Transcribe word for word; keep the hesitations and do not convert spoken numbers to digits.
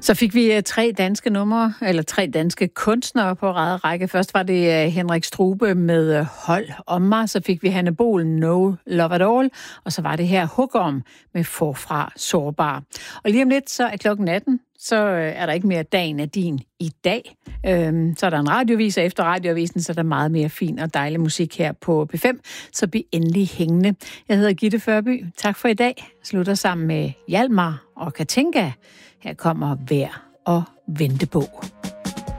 Så fik vi tre danske numre, eller tre danske kunstnere på række. Først var det Henrik Strube med Hold om mig, så fik vi Hanne Bol, No Love at All, og så var det her Hugorm med Forfra Sårbar. Og lige om lidt, så er klokken atten, så er der ikke mere Dagen er din i dag. Øhm, så er der en radiovis, og efter radioavisen, så er der meget mere fin og dejlig musik her på P fem, så bliv endelig hængende. Jeg hedder Gitte Førby. Tak for i dag. Slutter sammen med Hjalmar og Katinka. Her kommer Vær og Vente på.